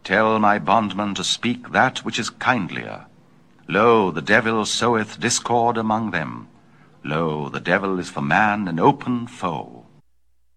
Tell my bondman to speak that which is kindlier. Lo, the devil soweth discord among them. Lo, the devil is for man an open foe.